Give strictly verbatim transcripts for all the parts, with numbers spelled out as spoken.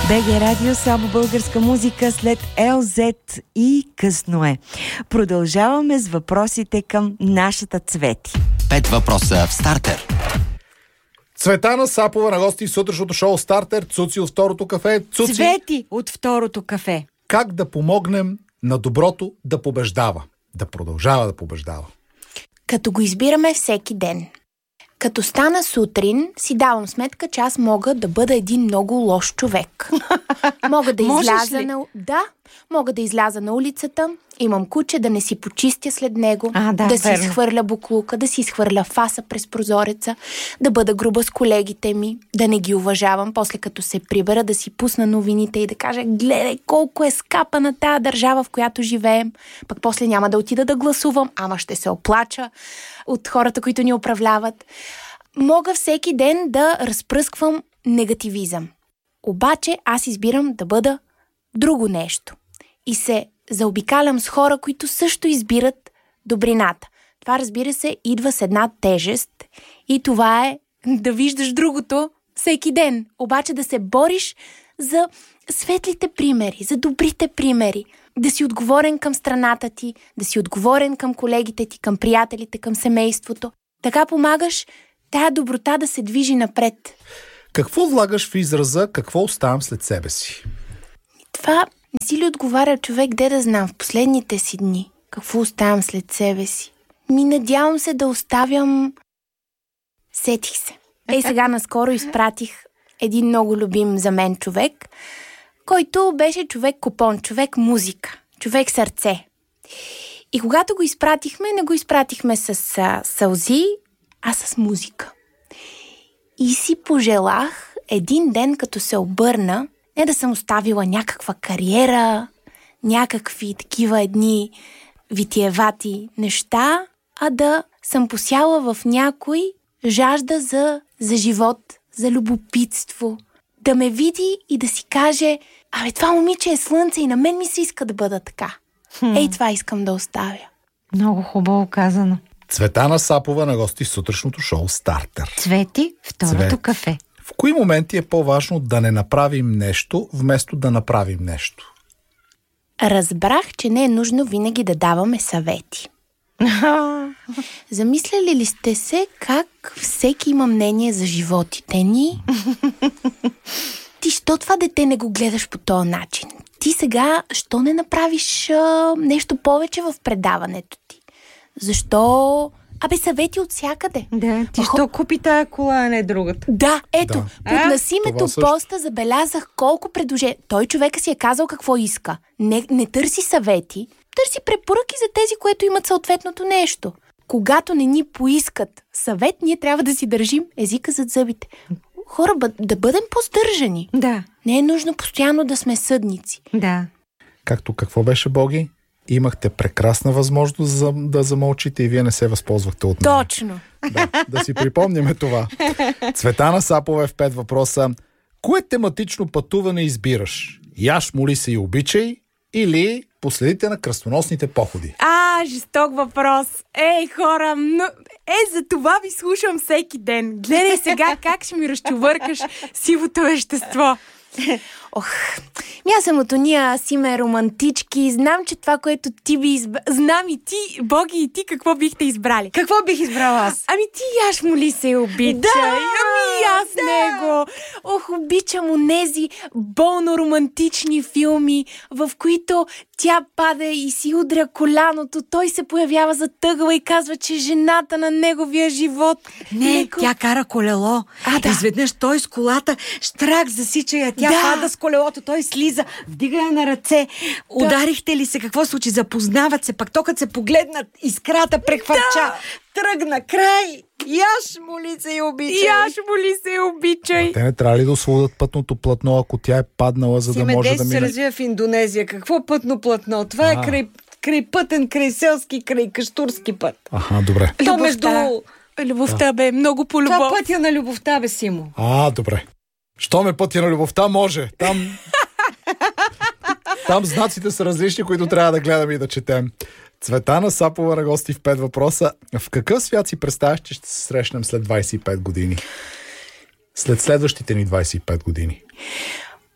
БГ Радио, само българска музика след Ел Зет и късно е. Продължаваме с въпросите към нашата Цвети. Пет въпроса в стартер. Цветана Сапова на гости в сутрешното шоу Стартер. Цуци от второто кафе. Цуци, Цвети от второто кафе. как да помогнем на доброто да побеждава? Да продължава да побеждава. Като го избираме всеки ден. Като стана сутрин, си давам сметка, че аз мога да бъда един много лош човек. Мога да изляза на... Да, мога да изляза на улицата, имам куче, да не си почистя след него, а, да, да си верно. изхвърля буклука, да си изхвърля фаса през прозореца, да бъда груба с колегите ми, да не ги уважавам, после като се прибера да си пусна новините и да кажа: гледай колко е скапана тая държава, в която живеем, пък после няма да отида да гласувам, ама ще се оплача от хората, които ни управляват. Мога всеки ден да разпръсквам негативизъм. Обаче аз избирам да бъда друго нещо. И се заобикалям с хора, които също избират добрината. Това, разбира се, идва с една тежест и това е да виждаш другото всеки ден. Обаче да се бориш за светлите примери, за добрите примери. Да си отговорен към страната ти, да си отговорен към колегите ти, към приятелите, към семейството. Така помагаш тая доброта да се движи напред. Какво влагаш в израза "какво оставам след себе си"? Това не си ли отговаря човек, де да знам в последните си дни? Какво оставям след себе си? Ми надявам се да оставям... Сетих се. Ей, сега наскоро изпратих един много любим за мен човек, който беше човек купон, човек музика, човек сърце. И когато го изпратихме, не го изпратихме с а, сълзи, а с музика. И си пожелах един ден, като се обърна, не да съм оставила някаква кариера, някакви такива едни витиевати неща, а да съм посяла в някой жажда за, за живот, за любопитство. Да ме види и да си каже: абе, това момиче е слънце и на мен ми се иска да бъда така. Хм. Ей, това искам да оставя. Много хубаво казано. Цветана Сапова на гости в сутрешното шоу Стартер. Цвети, второто Цвет. кафе. В кои моменти е по-важно да не направим нещо, вместо да направим нещо? Разбрах, че не е нужно винаги да даваме съвети. Замисляли ли сте се как всеки има мнение за животите ни? Ти, що това дете не го гледаш по този начин? Ти сега, що не направиш а, нещо повече в предаването ти? Защо... Абе, съвети от всякъде. Да, ти Охо... що купи тая кола, а не другата? Да, ето, Да. под насимето също. поста забелязах колко предложения. Той човека си е казал какво иска. Не, не търси съвети, търси препоръки за тези, които имат съответното нещо. Когато не ни поискат съвет, ние трябва да си държим езика зад зъбите. Хора, бъ, да бъдем по-здържани. Да. Не е нужно постоянно да сме съдници. Да. Както какво беше, Боги? Имахте прекрасна възможност за, да замълчите и вие не се възползвахте от нея. Точно. Да, да си припомняме това. Цветана Сапова е в пет въпроса. Кое тематично пътуване избираш? Яш, моли се и обичай или последите на кръстоносните походи? А, жесток въпрос. Ей, хора, но... е, за това ви слушам всеки ден. Гледай сега как ще ми разчувъркаш сивото вещество. Ох, ми аз съм от уния си ме романтички. Знам, че това, което ти би избрал... Знам и ти, Боги, и ти какво бихте избрали. Какво бих избрала аз? Ами ти яш моли се и обичай. Да, ами аз да. него. Ох, обичам онези болно-романтични филми, в които тя пада и си удря коляното, той се появява зад тъгъла и казва, че жената на неговия живот... Не, Него... тя кара колело. А, да. Изведнъж той с колата, штрак засича я, тя Да. пада с колелото, той слиза, вдига я на ръце. Да. Ударихте ли се? Какво случи? Запознават се, пак то като се погледнат, искрата прехвърча. Да. Тръгна край. Яш моли се и обичай. Яш моли се и обичай. Те не трябва ли да освободят пътното платно, ако тя е паднала, за да може да се мине? развива в Индонезия. Какво пътно платно? Това е край, край пътен, край селски, край каштурски път. Аха, добре. То между... Любовта бе много по любов. Това пътя на любовта, бе, Симо. А, добре. Що ме пътя на любовта може? Там... Там знаците са различни, които трябва да гледаме и да четем. Цветана Сапова на гости в пет въпроса. В какъв свят си представяш, че ще се срещнем след двайсет и пет години? След следващите ни двайсет и пет години.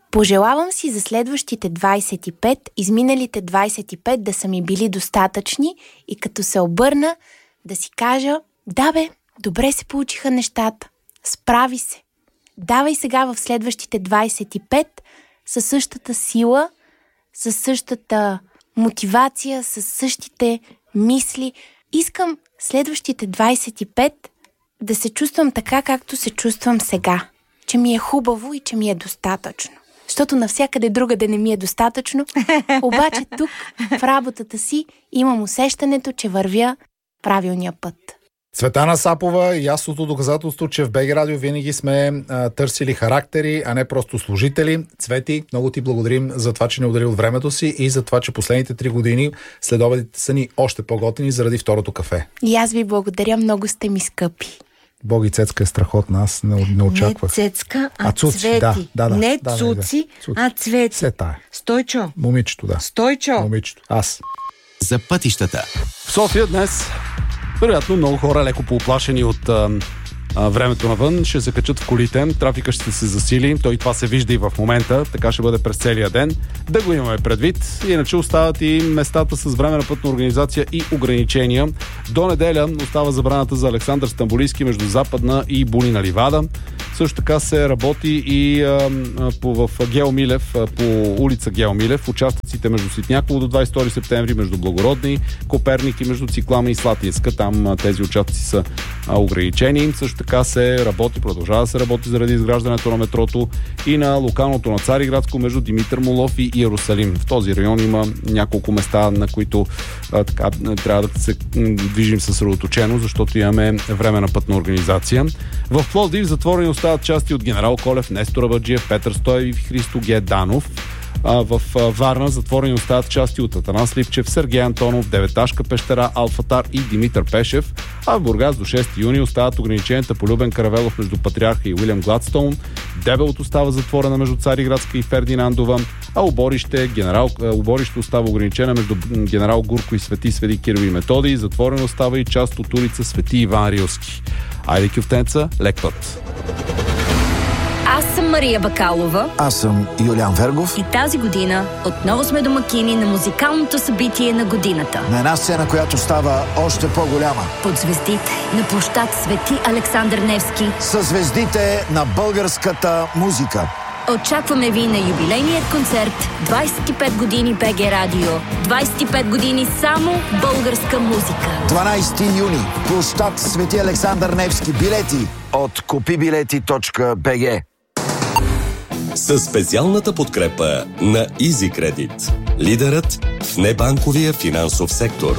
Пожелавам си за следващите двайсет и пет, изминалите двайсет и пет да са ми били достатъчни и като се обърна да си кажа: да бе, добре се получиха нещата, справи се. Давай сега в следващите двайсет и пет със същата сила, със същата мотивация, със същите мисли. Искам следващите двайсет и пет да се чувствам така, както се чувствам сега. Че ми е хубаво и че ми е достатъчно. Защото навсякъде другаде не ми е достатъчно. Обаче тук, в работата си, имам усещането, че вървя правилния път. Цветана Сапова, ясното доказателство, че в БГ Радио винаги сме а, търсили характери, а не просто служители. Цвети, много ти благодарим за това, че не удари от времето си и за това, че последните три години следобедите са ни още по-готини заради второто кафе. И аз ви благодаря, много сте ми скъпи. Боги, Цецка е страхотна, аз не, не очаквах. Не Цецка, а, а Цуци, Цвети. Да, да, да, не да, Цуци, да, да. а Цвети. Все тая. Стойчо. Момичето, да. Стойчо. Момичето. Аз. За пътищата. В София днес, вероятно, много хора леко поуплашени от а, а, времето навън ще се качат в колите, трафика ще се засили, той това се вижда и в момента, така ще бъде през целия ден. Да го имаме предвид, иначе остават и местата с временна пътна организация и ограничения. До неделя остава забраната за Александър Стамболийски между Западна и Булина ливада. Също така се работи и а, по, в Гео Милев, по улица Гео Милев, участъците между Ситняково до двайсет и втори септември, между Благородни, Коперник и между Циклама и Слатинска. Там а, тези участъци са а, ограничени. Също така се работи, продължава да се работи заради изграждането на метрото и на локалното на Цариградско между Димитър Молов и Иерусалим. В този район има няколко места, на които а, така, трябва да се движим съсредоточено, защото имаме временна пътна организация. В Пловдив затворени остават части от Генерал Колев, Нестор Абаджиев, Петър Стоев и Христо Ге Данов. А, в а, Варна затворени остават части от Атанас Липчев, Сергей Антонов, Деветашка пещера, Алфатар и Димитър Пешев. А в Бургас до шести юни остават ограниченията по Любен Каравелов между Патриарха и Уилям Гладстоун. Дебелото остава затворена между Цариградска и Фердинандова. А Оборище, генерал, Оборище остава ограничена между Генерал Гурко и Свети Сведи Кирил и Методий. Затворено остава и част от улица Свети Иван Рилски. Айде, кюфтенца, лек път! Аз съм Мария Бакалова. Аз съм Юлиан Вергов. И тази година отново сме домакини на музикалното събитие на годината. На една сцена, която става още по-голяма. Под звездите на площад Свети Александър Невски. Със звездите на българската музика. Очакваме ви на юбилейният концерт двайсет и пет години БГ Радио. двайсет и пет години само българска музика. дванайсети юни. Площад Свети Александър Невски. Билети от купи билети точка би джи. Със специалната подкрепа на EasyCredit. Лидерът в небанковия финансов сектор.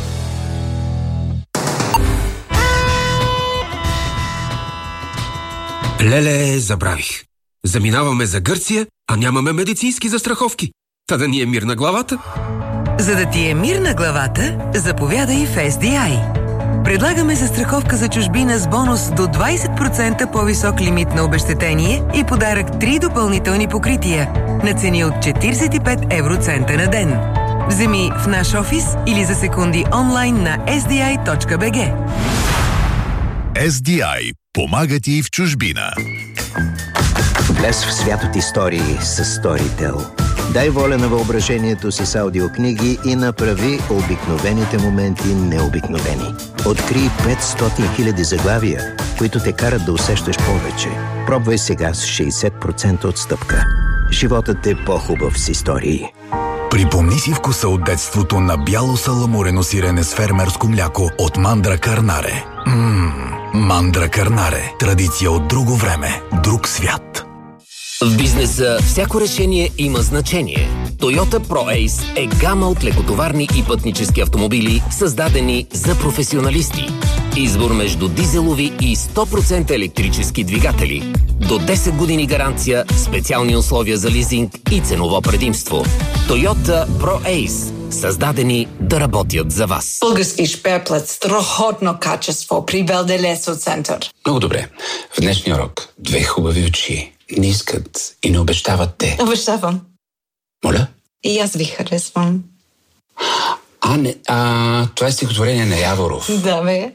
Леле, забравих. Заминаваме за Гърция, а нямаме медицински застраховки. Та да ни е мир на главата. За да ти е мир на главата, заповядай в Ес Ди Ай. Предлагаме застраховка за чужбина с бонус до двайсет процента по-висок лимит на обезщетение и подарък три допълнителни покрития на цени от четирийсет и пет евроцента на ден. Вземи в наш офис или за секунди онлайн на ес ди ай точка би джи. Ес Ди Ай помага ти в чужбина. Влез в свят от истории с Storytel. Дай воля на въображението си с аудиокниги и направи обикновените моменти необикновени. Открий петстотин хиляди заглавия, които те карат да усещаш повече. Пробвай сега с шейсет процента отстъпка. Животът е по-хубав с истории. Припомни си вкуса от детството на бяло саламурено сирене с фермерско мляко от Мандра Карнаре. Ммм, Мандра Карнаре. Традиция от друго време, друг свят. В бизнеса всяко решение има значение. Toyota ProAce е гама от лекотоварни и пътнически автомобили, създадени за професионалисти. Избор между дизелови и сто процента електрически двигатели. До десет години гаранция, специални условия за лизинг и ценово предимство. Toyota ProAce. Създадени да работят за вас. Български шперплет, страхотно качество при Белделесо център. Много добре. В днешния урок две хубави очи не искат и не обещават те. Обещавам. Моля? И аз ви харесвам. А, не, а, това е стихотворение на Яворов. Да, бе.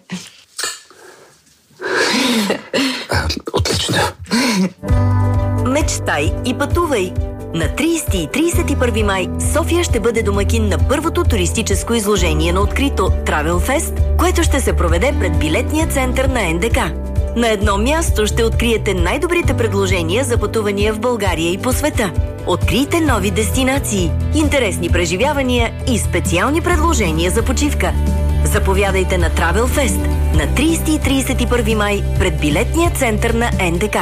А, отлично. Мечтай и пътувай. На тридесети и тридесет и първи май София ще бъде домакин на първото туристическо изложение на открито Travel Fest, което ще се проведе пред билетния център на Н Д К. На едно място ще откриете най-добрите предложения за пътувания в България и по света. Открийте нови дестинации, интересни преживявания и специални предложения за почивка. Заповядайте на Travel Fest на тридесети и тридесет и първи май пред билетния център на Н Д К.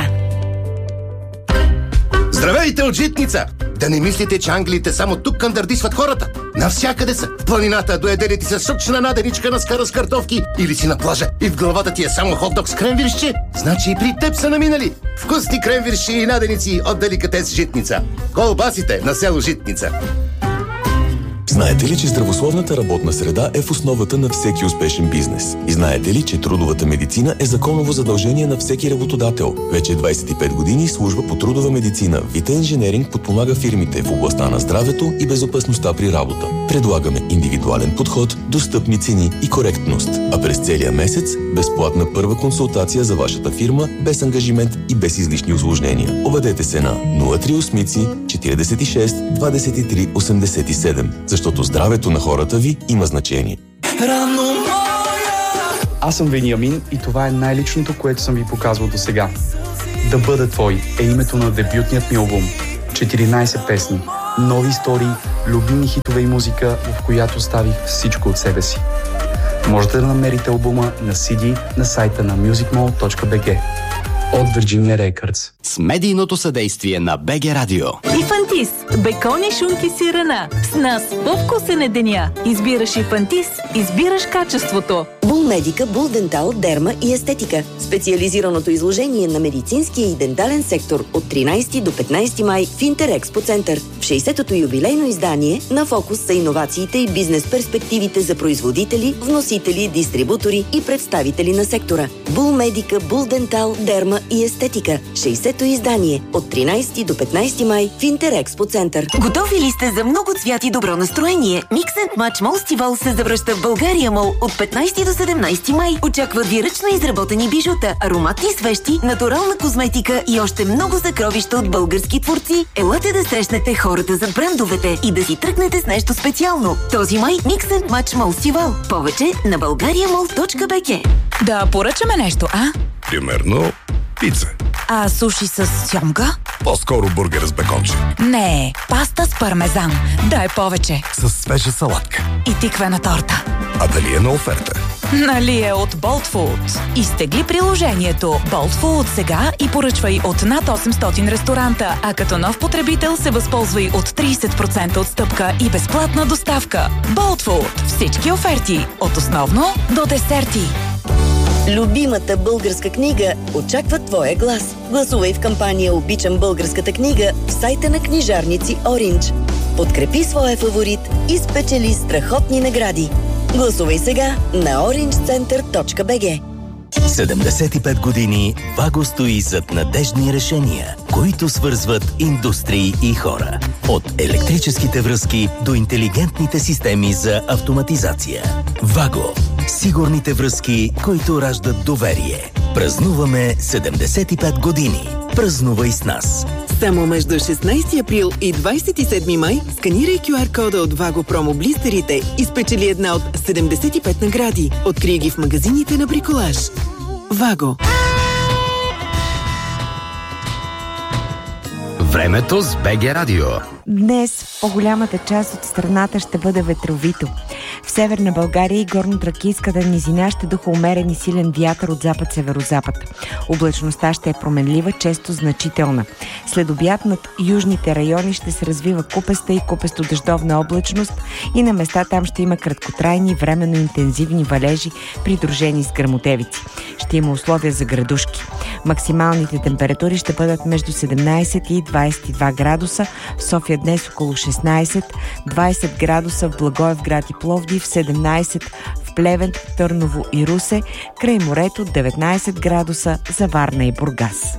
Здравейте от Житница! Да не мислите, че англиите само тук кандърдисват хората. Навсякъде са. В планината доедели ти се сочна наденичка на скара с картофки или си на плажа и в главата ти е само хот-дог с кренвиршче. Значи и при теб са наминали. Вкусни кренвирши и наденици от деликатес Житница. Колбасите на село Житница. Знаете ли, че здравословната работна среда е в основата на всеки успешен бизнес? И знаете ли, че трудовата медицина е законово задължение на всеки работодател? Вече двадесет и пет години служба по трудова медицина Vita Engineering подпомага фирмите в областта на здравето и безопасността при работа. Предлагаме индивидуален подход, достъпни цени и коректност. А през целия месец безплатна първа консултация за вашата фирма, без ангажимент и без излишни усложнения. Обадете се на нула три осем четиридесет и шест двадесет и три осемдесет и седем, защото здравето на хората ви има значение. Аз съм Вениамин и това е най-личното, което съм ви показвал до сега. Да бъда твой е името на дебютният ми албум. четиринадесет песни, нови истории, любими хитове и музика, в която ставих всичко от себе си. Можете да намерите албума на Си Ди на сайта на мюзик мол точка би джи. От Virginia Records. С медийното съдействие на Б Г Радио. И Фантис. Бекони, шунки, сирена. С нас по-вкусен е деня. Избираш и Фантис, избираш качеството. Булмедика, Булдентал, Дерма и Естетика. Специализираното изложение на медицинския и дентален сектор от тринадесети до петнадесети май в Интерекспо център. В шейсетото юбилейно издание на фокус са иновациите и бизнес перспективите за производители, вносители, дистрибутори и представители на сектора. Булмедика, Булдентал, Дерма и Естетика. шейсето издание от тринадесети до петнадесети май в Интерекспо център. Готови ли сте за много цвят и добро настроение? Mix and Match Молстивал се завръща в България Мол от петнадесети до седемнадесети май. Очакват ви ръчно изработени бижута, ароматни свещи, натурална козметика и още много съкровища от български творци. Елате да срещнете хората зад брандовете и да си тръгнете с нещо специално. Този май Mix and Match Молстивал. Повече на българия мол точка би джи. Да поръчаме нещо, а? Примерно пица. А суши с сьомга? По-скоро бургер с беконче. Не, паста с пармезан. Дай повече. С свежа салатка. И тиквена торта. А дали е на оферта? Нали е от Bolt Food. Изтегли приложението Bolt Food сега и поръчвай от над осемстотин ресторанта, а като нов потребител се възползвай от тридесет процента отстъпка и безплатна доставка. Bolt Food. Всички оферти. От основно до десерти. Любимата българска книга очаква твоя глас. Гласувай в кампания „Обичам българската книга“ в сайта на книжарници Orange. Подкрепи своя фаворит и спечели страхотни награди. Гласувай сега на оранж център точка би джи. седемдесет и пет години Ваго стои зад надеждни решения, които свързват индустрии и хора. От електрическите връзки до интелигентните системи за автоматизация. Ваго. Сигурните връзки, които раждат доверие. Празнуваме седемдесет и пет години. Празнувай с нас. Само между шестнадесети април и двадесет и седми май сканирай ку ар кода от Ваго промо блистерите и спечели една от седемдесет и пет награди. Открий ги в магазините на Бриколаж. Ваго. Времето с Б Г Радио. Днес по-голямата част от страната ще бъде ветровито. В Северна България и горно-тракийската низина ще духа умерен и силен вятър от запад-северозапад. Облачността ще е променлива, често значителна. След обяд над южните райони ще се развива купеста и купесто-дъждовна облачност и на места там ще има краткотрайни, временно интензивни валежи, придружени с гръмотевици. Ще има условия за градушки. Максималните температури ще бъдат между седемнадесет и двадесет и два градуса, в София днес около шестнадесет, двадесет градуса в Благоевград и Пловдив, седемнадесет в Плевен, Търново и Русе, край морето деветнадесет градуса за Варна и Бургас.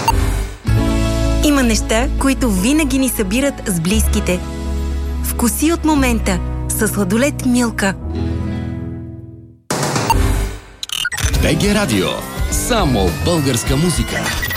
Има неща, които винаги ни събират с близките. Вкуси от момента със сладолед Милка. Б Г Радио. Само българска музика.